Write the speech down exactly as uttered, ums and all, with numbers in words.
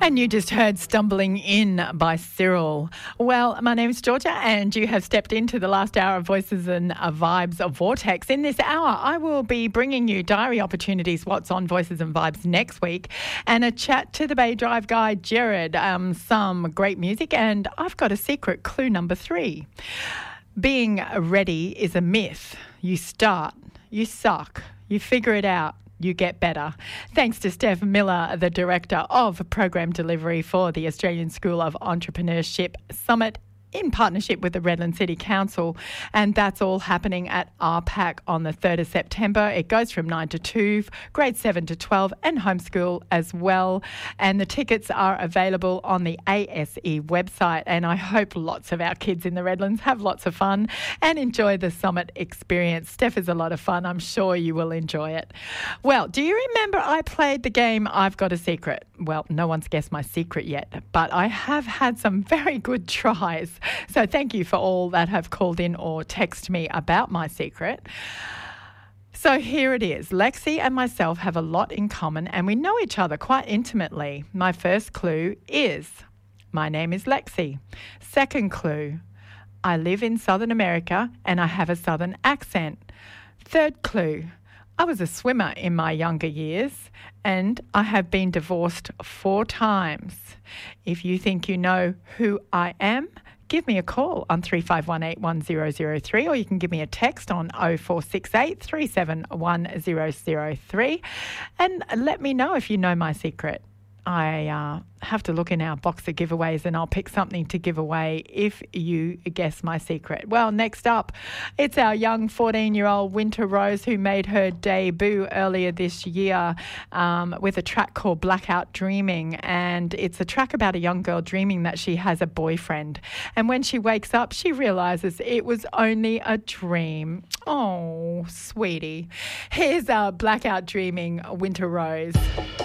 And you just heard Stumbling In by Cyril. Well, my name's Georgia and you have stepped into the last hour of Voices and uh, Vibes of Vortex. In this hour, I will be bringing you diary opportunities, what's on Voices and Vibes next week, and a chat to the Bay Drive guy, Jared, um, some great music, and I've got a secret clue number three. Being ready is a myth. You start, you suck, you figure it out, you get better. Thanks to Steph Miller, the Director of Program Delivery for the Australian School of Entrepreneurship Summit, in partnership with the Redland City Council, and that's all happening at R PAC on the third of September. It goes from nine to two, grade seven to twelve, and homeschool as well. And the tickets are available on the A S E website, and I hope lots of our kids in the Redlands have lots of fun and enjoy the summit experience. Steph is a lot of fun. I'm sure you will enjoy it. Well, do you remember I played the game I've Got a Secret? Well, no one's guessed my secret yet, but I have had some very good tries. So thank you for all that have called in or text me about my secret. So here it is. Lexi and myself have a lot in common and we know each other quite intimately. My first clue is, my name is Lexi. Second clue, I live in Southern America and I have a Southern accent. Third clue, I was a swimmer in my younger years and I have been divorced four times. If you think you know who I am, give me a call on three five one eight one zero zero three, or you can give me a text on oh four six eight, three seven one zero zero three and let me know if you know my secret. I uh, have to look in our box of giveaways and I'll pick something to give away if you guess my secret. Well, next up, it's our young fourteen-year-old Winter Rose who made her debut earlier this year um, with a track called Blackout Dreaming. And it's a track about a young girl dreaming that she has a boyfriend. And when she wakes up, she realises it was only a dream. Oh, sweetie. Here's uh, Blackout Dreaming, Winter Rose.